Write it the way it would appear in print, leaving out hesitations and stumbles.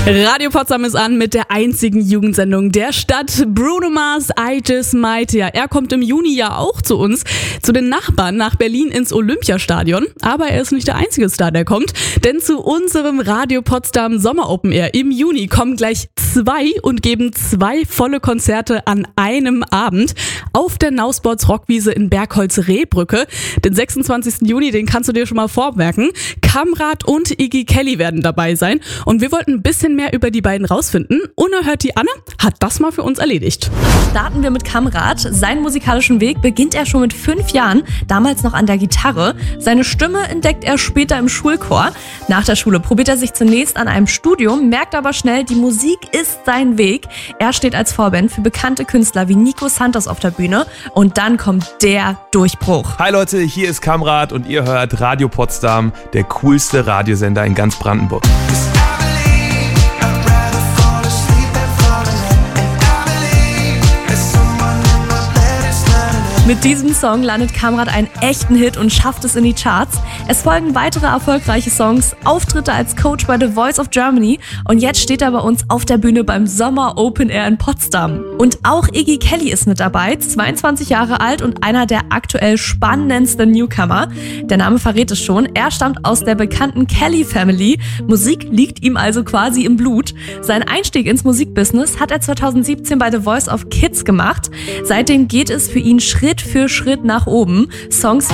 Radio Potsdam ist an mit der einzigen Jugendsendung der Stadt. Bruno Mars, I Just Might. Ja, er kommt im Juni ja auch zu uns, zu den Nachbarn nach Berlin ins Olympiastadion. Aber er ist nicht der einzige Star, der kommt. Denn zu unserem Radio Potsdam Sommer Open Air im Juni kommen gleich 2 und geben 2 volle Konzerte an einem Abend auf der Nausports Rockwiese in Bergholz-Rehbrücke. Den 26. Juni, den kannst du dir schon mal vormerken. Kamrat und Iggy Kelly werden dabei sein. Und wir wollten ein bisschen mehr über die beiden rausfinden. Unerhört die Anne hat das mal für uns erledigt. Starten wir mit Kamrat. Seinen musikalischen Weg beginnt er schon mit 5 Jahren, damals noch an der Gitarre. Seine Stimme entdeckt er später im Schulchor. Nach der Schule probiert er sich zunächst an einem Studium, merkt aber schnell, die Musik ist sein Weg. Er steht als Vorband für bekannte Künstler wie Nico Santos auf der Bühne und dann kommt der Durchbruch. Hi Leute, hier ist Kamrat und ihr hört Radio Potsdam, der coolste Radiosender in ganz Brandenburg. Mit diesem Song landet Kamrat einen echten Hit und schafft es in die Charts. Es folgen weitere erfolgreiche Songs, Auftritte als Coach bei The Voice of Germany und jetzt steht er bei uns auf der Bühne beim Sommer Open Air in Potsdam. Und auch Iggy Kelly ist mit dabei, 22 Jahre alt und einer der aktuell spannendsten Newcomer. Der Name verrät es schon, er stammt aus der bekannten Kelly Family. Musik liegt ihm also quasi im Blut. Sein Einstieg ins Musikbusiness hat er 2017 bei The Voice of Kids gemacht. Seitdem geht es für ihn Schritt für Schritt nach oben. Songs